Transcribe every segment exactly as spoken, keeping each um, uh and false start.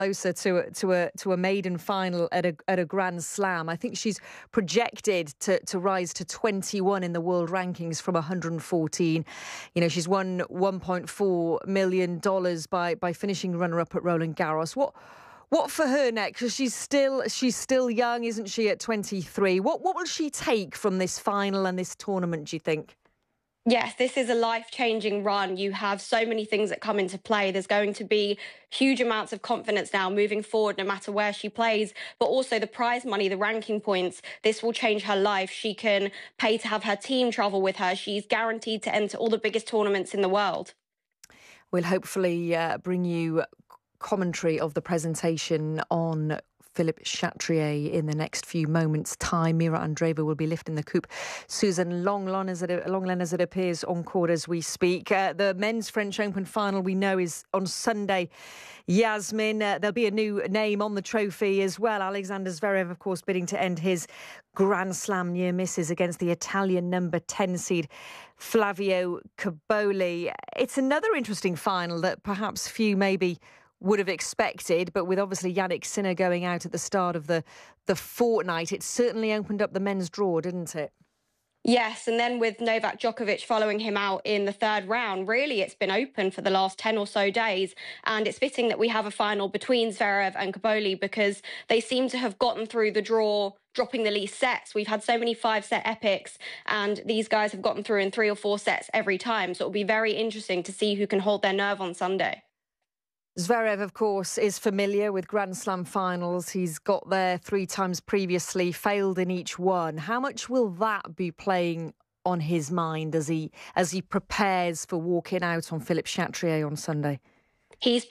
closer to a, to a to a maiden final at a at a Grand Slam. I think she's projected to to rise to twenty-one in the world rankings from one hundred fourteen. You know, she's won one point four million dollars by by finishing runner-up at Roland Garros. What what for her next? Because she's still she's still young, isn't she? At twenty-three, what what will she take from this final and this tournament, do you think? Yes, this is a life-changing run. You have so many things that come into play. There's going to be huge amounts of confidence now moving forward, no matter where she plays, but also the prize money, the ranking points. This will change her life. She can pay to have her team travel with her. She's guaranteed to enter all the biggest tournaments in the world. We'll hopefully uh, bring you commentary of the presentation on Philippe Chatrier in the next few moments' time. Mira Andreeva will be lifting the coupe. Susan Longlen, as it, Longlen, as it appears, on court as we speak. Uh, the men's French Open final, we know, is on Sunday. Yasmin, uh, there'll be a new name on the trophy as well. Alexander Zverev, of course, bidding to end his Grand Slam near misses against the Italian number ten seed Flavio Cobolli. It's another interesting final that perhaps few maybe would have expected, but with obviously Yannick Sinner going out at the start of the, the fortnight, it certainly opened up the men's draw, didn't it? Yes, and then with Novak Djokovic following him out in the third round, really it's been open for the last ten or so days, and it's fitting that we have a final between Zverev and Cobolli because they seem to have gotten through the draw dropping the least sets. We've had so many five-set epics, and these guys have gotten through in three or four sets every time, so it'll be very interesting to see who can hold their nerve on Sunday. Zverev, of course, is familiar with Grand Slam finals. He's got there three times previously, failed in each one. How much will that be playing on his mind as he as he prepares for walking out on Philippe Chatrier on Sunday? He's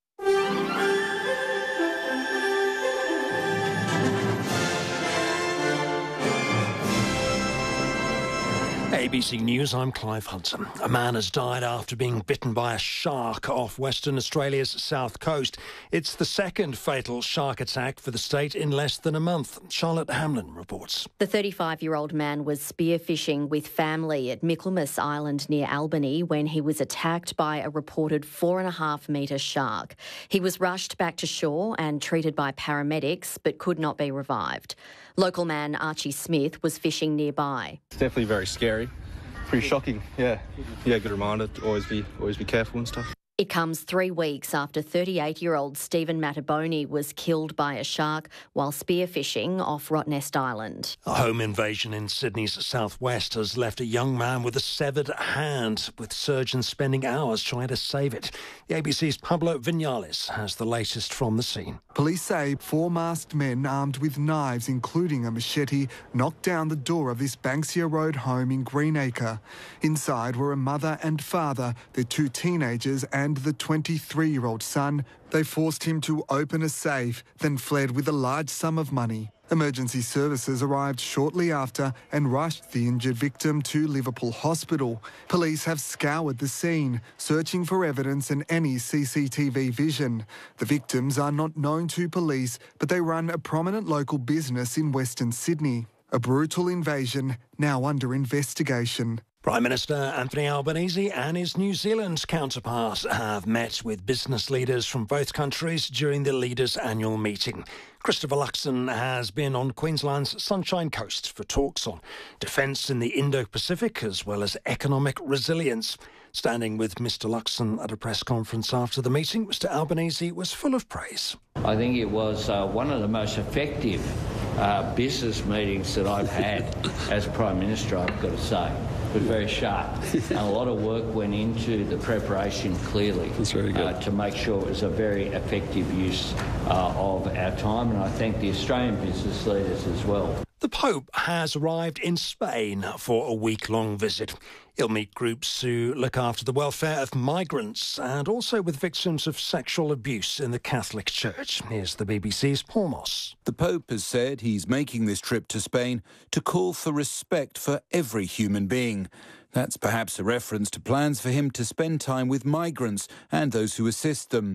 A B C News, I'm Clive Hudson. A man has died after being bitten by a shark off Western Australia's south coast. It's the second fatal shark attack for the state in less than a month. Charlotte Hamlin reports. The thirty-five-year-old man was spearfishing with family at Michaelmas Island near Albany when he was attacked by a reported four and a half metre shark. He was rushed back to shore and treated by paramedics but could not be revived. Local man Archie Smith was fishing nearby. It's definitely very scary. Pretty shocking, yeah. Yeah, good reminder to always be always be careful and stuff. It comes three weeks after thirty-eight-year-old Stephen Mataboni was killed by a shark while spearfishing off Rottnest Island. A home invasion in Sydney's southwest has left a young man with a severed hand, with surgeons spending hours trying to save it. The A B C's Pablo Vinales has the latest from the scene. Police say four masked men armed with knives, including a machete, knocked down the door of this Banksia Road home in Greenacre. Inside were a mother and father, their two teenagers and the twenty-three-year-old son. They forced him to open a safe, then fled with a large sum of money. Emergency services arrived shortly after and rushed the injured victim to Liverpool Hospital. Police have scoured the scene, searching for evidence and any C C T V vision. The victims are not known to police, but they run a prominent local business in Western Sydney. A brutal invasion now under investigation. Prime Minister Anthony Albanese and his New Zealand counterpart have met with business leaders from both countries during the leaders' annual meeting. Christopher Luxon has been on Queensland's Sunshine Coast for talks on defence in the Indo-Pacific as well as economic resilience. Standing with Mr Luxon at a press conference after the meeting, Mr Albanese was full of praise. I think it was uh, one of the most effective uh, business meetings that I've had as Prime Minister, I've got to say. It was very sharp, and a lot of work went into the preparation clearly. That's very good. Uh, to make sure it was a very effective use uh, of our time, and I thank the Australian business leaders as well. The Pope has arrived in Spain for a week-long visit. He'll meet groups who look after the welfare of migrants and also with victims of sexual abuse in the Catholic Church. Here's the B B C's Paul Moss. The Pope has said he's making this trip to Spain to call for respect for every human being. That's perhaps a reference to plans for him to spend time with migrants and those who assist them.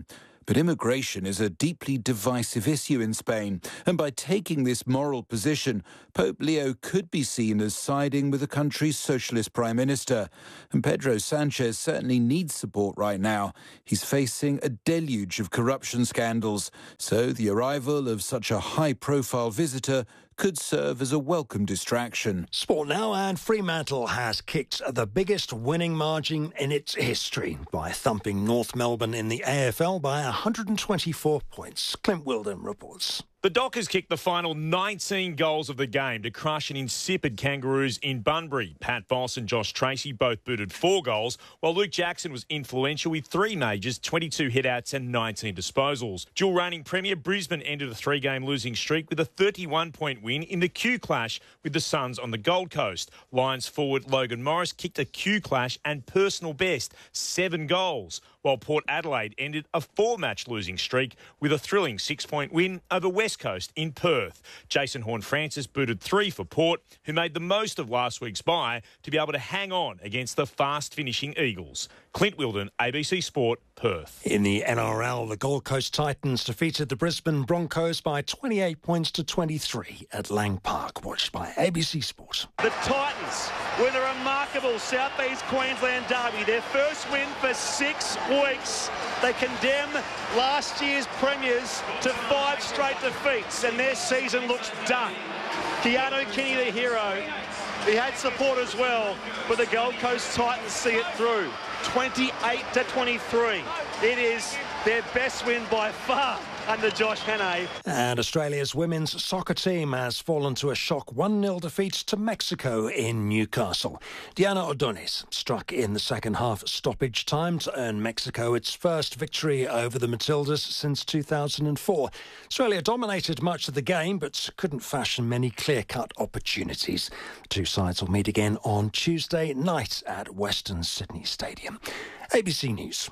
But immigration is a deeply divisive issue in Spain, and by taking this moral position, Pope Leo could be seen as siding with the country's socialist prime minister. And Pedro Sanchez certainly needs support right now. He's facing a deluge of corruption scandals, so the arrival of such a high-profile visitor could serve as a welcome distraction. Sport now, and Fremantle has kicked the biggest winning margin in its history by thumping North Melbourne in the A F L by one hundred twenty-four points. Clint Wilden reports. The Dockers kicked the final nineteen goals of the game to crush an insipid Kangaroos in Bunbury. Pat Voss and Josh Tracy both booted four goals, while Luke Jackson was influential with three majors, twenty-two hitouts and nineteen disposals. Dual reigning Premier Brisbane ended a three-game losing streak with a thirty-one point win in the Q clash with the Suns on the Gold Coast. Lions forward Logan Morris kicked a Q clash and personal best, seven goals, while Port Adelaide ended a four-match losing streak with a thrilling six-point win over West Coast in Perth. Jason Horne-Francis booted three for Port, who made the most of last week's bye to be able to hang on against the fast-finishing Eagles. Clint Wilden, A B C Sport, Perth. In the N R L, the Gold Coast Titans defeated the Brisbane Broncos by twenty-eight points to twenty-three at Lang Park, watched by A B C Sport. The Titans with a remarkable South East Queensland derby, their first win for six weeks. They condemn last year's premiers to five straight defeats, and their season looks done. Keanu Kenny, the hero, he had support as well, but the Gold Coast Titans see it through. twenty-eight to twenty-three. It is their best win by far under Josh Hannay. And Australia's women's soccer team has fallen to a shock one nil defeat to Mexico in Newcastle. Diana Ordonez struck in the second half stoppage time to earn Mexico its first victory over the Matildas since two thousand four. Australia dominated much of the game but couldn't fashion many clear-cut opportunities. The two sides will meet again on Tuesday night at Western Sydney Stadium. A B C News.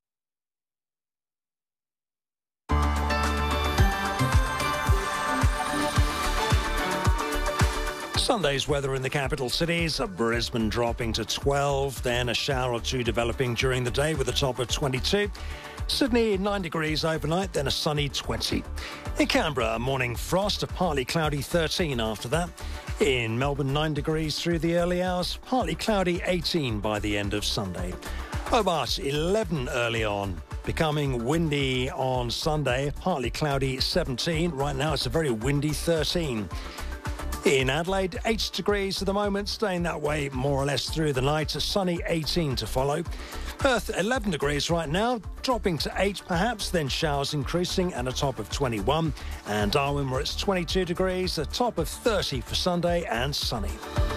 Sunday's weather in the capital cities, Brisbane dropping to twelve, then a shower or two developing during the day with a top of twenty-two. Sydney, nine degrees overnight, then a sunny twenty. In Canberra, morning frost, a partly cloudy thirteen after that. In Melbourne, nine degrees through the early hours, partly cloudy eighteen by the end of Sunday. Hobart, eleven early on. Becoming windy on Sunday, partly cloudy seventeen. Right now it's a very windy thirteen. In Adelaide, eight degrees at the moment, staying that way more or less through the night. A sunny eighteen to follow. Perth, eleven degrees right now, dropping to eight perhaps, then showers increasing and a top of twenty-one. And Darwin, where it's twenty-two degrees, a top of thirty for Sunday and sunny.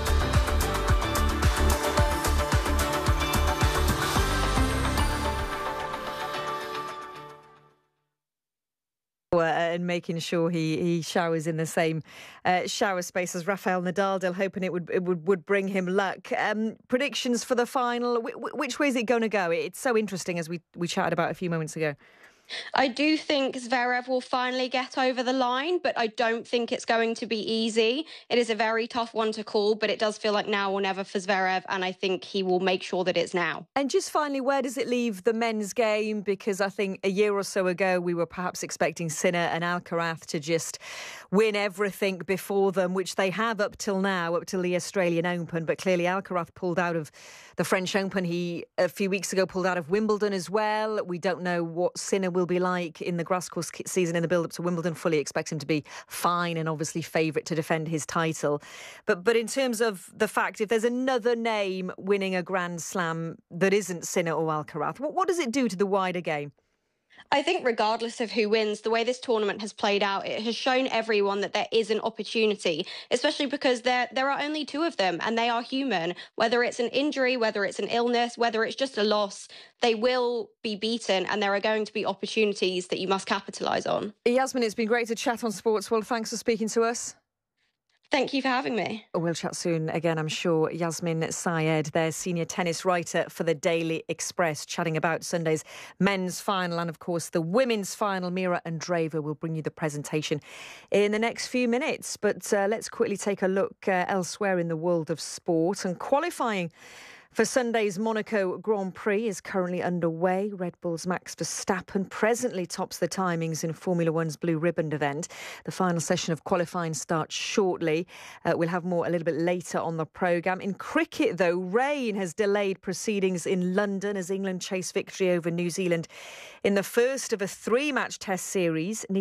And making sure he, he showers in the same uh, shower space as Rafael Nadal, They're hoping it would it would, would bring him luck. Um, predictions for the final, w- which way is it going to go? It's so interesting, as we, we chatted about a few moments ago. I do think Zverev will finally get over the line, but I don't think it's going to be easy. It is a very tough one to call, but it does feel like now or never for Zverev, and I think he will make sure that it's now. And just finally, where does it leave the men's game? Because I think a year or so ago, we were perhaps expecting Sinner and Alcaraz to just win everything before them, which they have up till now, up till the Australian Open. But clearly Alcaraz pulled out of the French Open. He, a few weeks ago, pulled out of Wimbledon as well. We don't know what Sinner will be like in the grass course season in the build-up to Wimbledon. Fully expect him to be fine and obviously favourite to defend his title. But but in terms of the fact, if there's another name winning a Grand Slam that isn't Sinner or Alcaraz, what, what does it do to the wider game? I think regardless of who wins, the way this tournament has played out, it has shown everyone that there is an opportunity, especially because there there are only two of them and they are human. Whether it's an injury, whether it's an illness, whether it's just a loss, they will be beaten and there are going to be opportunities that you must capitalise on. Yasmin, it's been great to chat on Sports World. Thanks for speaking to us. Thank you for having me. We'll chat soon again, I'm sure. Yasmin Syed, their senior tennis writer for the Daily Express, chatting about Sunday's men's final and, of course, the women's final. Mira Andreeva will bring you the presentation in the next few minutes. But uh, let's quickly take a look uh, elsewhere in the world of sport. And qualifying For Sunday's Monaco Grand Prix is currently underway. Red Bull's Max Verstappen presently tops the timings in Formula One's Blue Ribbon event. The final session of qualifying starts shortly. Uh, we'll have more a little bit later on the programme. In cricket, though, rain has delayed proceedings in London as England chase victory over New Zealand in the first of a three-match test series.